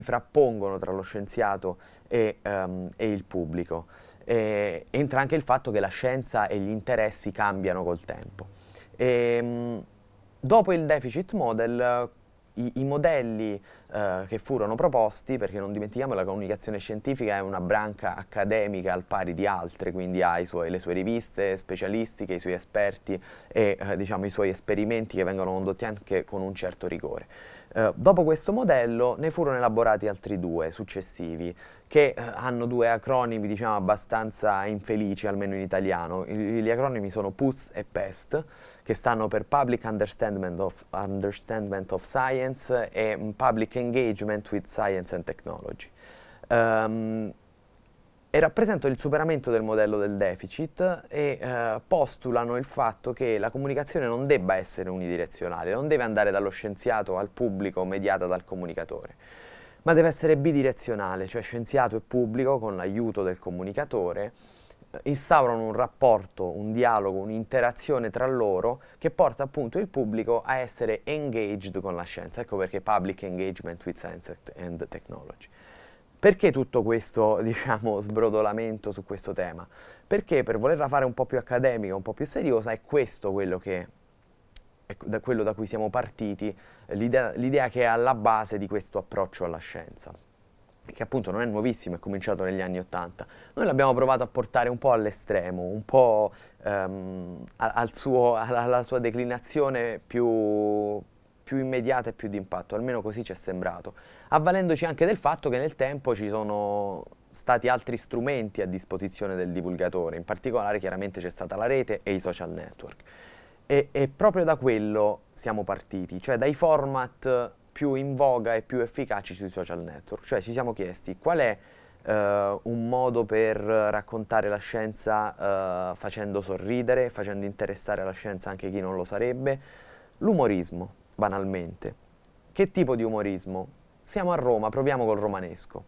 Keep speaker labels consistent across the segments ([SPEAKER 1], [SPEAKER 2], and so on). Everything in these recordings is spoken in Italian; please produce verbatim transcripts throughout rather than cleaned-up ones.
[SPEAKER 1] frappongono tra lo scienziato e, um, e il pubblico. E entra anche il fatto che la scienza e gli interessi cambiano col tempo. E, um, dopo il deficit model, i, i modelli uh, che furono proposti, perché non dimentichiamo la comunicazione scientifica è una branca accademica al pari di altre, quindi ha i suoi, le sue riviste specialistiche, i suoi esperti e uh, diciamo, i suoi esperimenti che vengono condotti anche con un certo rigore. Uh, dopo questo modello ne furono elaborati altri due successivi che uh, hanno due acronimi diciamo abbastanza infelici, almeno in italiano. I, gli acronimi sono P U S e PEST, che stanno per Public Understanding of, Understanding of Science e Public Engagement with Science and Technology. Um, e rappresentano il superamento del modello del deficit e eh, postulano il fatto che la comunicazione non debba essere unidirezionale, non deve andare dallo scienziato al pubblico mediata dal comunicatore, ma deve essere bidirezionale, cioè scienziato e pubblico con l'aiuto del comunicatore instaurano un rapporto, un dialogo, un'interazione tra loro che porta appunto il pubblico a essere engaged con la scienza. Ecco perché Public Engagement with Science and Technology. Perché tutto questo, diciamo, sbrodolamento su questo tema? Perché per volerla fare un po' più accademica, un po' più seriosa, è questo quello che è da quello da cui siamo partiti, l'idea, l'idea che è alla base di questo approccio alla scienza, che appunto non è nuovissimo, è cominciato negli anni Ottanta. Noi l'abbiamo provato a portare un po' all'estremo, un po' ehm, al suo, alla sua declinazione più, più immediata e più d'impatto, almeno così ci è sembrato, avvalendoci anche del fatto che nel tempo ci sono stati altri strumenti a disposizione del divulgatore, in particolare chiaramente c'è stata la rete e i social network. E, e proprio da quello siamo partiti, cioè dai format più in voga e più efficaci sui social network, cioè ci siamo chiesti qual è uh, un modo per raccontare la scienza uh, facendo sorridere, facendo interessare alla scienza anche chi non lo sarebbe, l'umorismo, banalmente. Che tipo di umorismo? Siamo a Roma, proviamo col romanesco.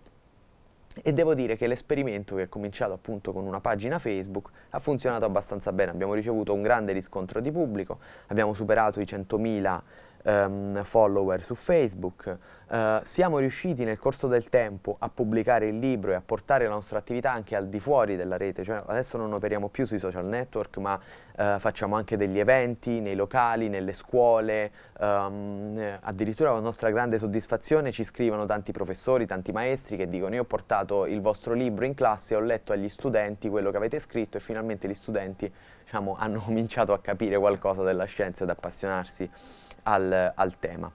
[SPEAKER 1] E devo dire che l'esperimento, che è cominciato appunto con una pagina Facebook, ha funzionato abbastanza bene. Abbiamo ricevuto un grande riscontro di pubblico, abbiamo superato i centomila um, follower su Facebook, uh, siamo riusciti nel corso del tempo a pubblicare il libro e a portare la nostra attività anche al di fuori della rete, cioè adesso non operiamo più sui social network, ma uh, facciamo anche degli eventi nei locali, nelle scuole, um, eh, addirittura con nostra grande soddisfazione ci scrivono tanti professori, tanti maestri che dicono: io ho portato il vostro libro in classe, ho letto agli studenti quello che avete scritto e finalmente gli studenti, diciamo, hanno cominciato a capire qualcosa della scienza ed appassionarsi al, al tema.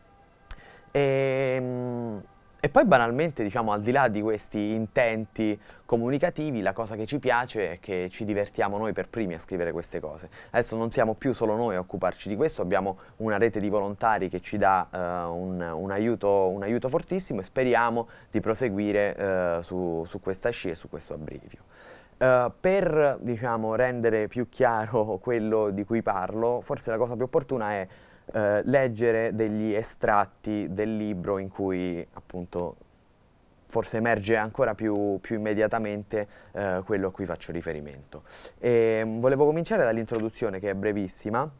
[SPEAKER 1] E, e poi banalmente, diciamo, al di là di questi intenti comunicativi, la cosa che ci piace è che ci divertiamo noi per primi a scrivere queste cose. Adesso non siamo più solo noi a occuparci di questo, abbiamo una rete di volontari che ci dà uh, un, un, aiuto, un aiuto fortissimo e speriamo di proseguire uh, su, su questa scia e su questo abbrivio. Uh, per, diciamo, rendere più chiaro quello di cui parlo, forse la cosa più opportuna è Uh, leggere degli estratti del libro in cui appunto forse emerge ancora più, più immediatamente uh, quello a cui faccio riferimento. E, um, volevo cominciare dall'introduzione, che è brevissima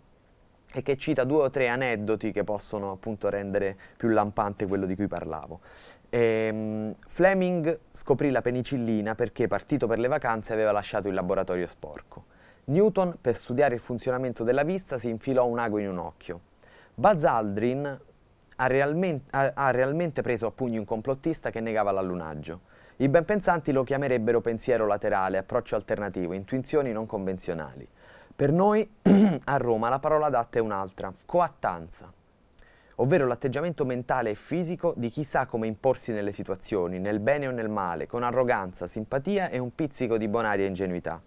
[SPEAKER 1] e che cita due o tre aneddoti che possono appunto rendere più lampante quello di cui parlavo. E, um, Fleming scoprì la penicillina perché, partito per le vacanze, aveva lasciato il laboratorio sporco. Newton, per studiare il funzionamento della vista, si infilò un ago in un occhio. Buzz Aldrin ha realmente, ha, ha realmente preso a pugni un complottista che negava l'allunaggio. I benpensanti lo chiamerebbero pensiero laterale, approccio alternativo, intuizioni non convenzionali. Per noi, a Roma, la parola adatta è un'altra: coattanza, ovvero l'atteggiamento mentale e fisico di chi sa come imporsi nelle situazioni, nel bene o nel male, con arroganza, simpatia e un pizzico di bonaria ingenuità.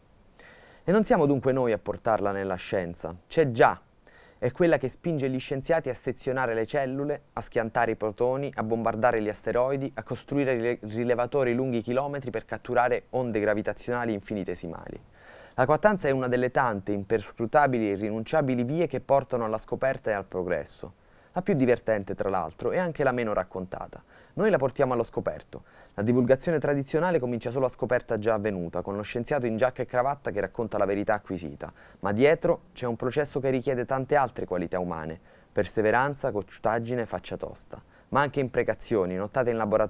[SPEAKER 1] E non siamo dunque noi a portarla nella scienza, c'è già. È quella che spinge gli scienziati a sezionare le cellule, a schiantare i protoni, a bombardare gli asteroidi, a costruire rile- rilevatori lunghi chilometri per catturare onde gravitazionali infinitesimali. La coattanza è una delle tante, imperscrutabili e irrinunciabili vie che portano alla scoperta e al progresso. La più divertente, tra l'altro, e anche la meno raccontata. Noi la portiamo allo scoperto. La divulgazione tradizionale comincia solo a scoperta già avvenuta, con lo scienziato in giacca e cravatta che racconta la verità acquisita. Ma dietro c'è un processo che richiede tante altre qualità umane: perseveranza, cocciutaggine, faccia tosta. ma anche imprecazioni, notate in laboratorio